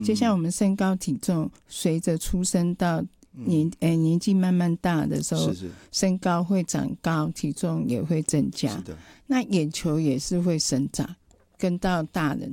就像我们身高体重随着出生到年纪慢慢大的时候，身高会长高，体重也会增加。是的，那眼球也是会生长，跟到大人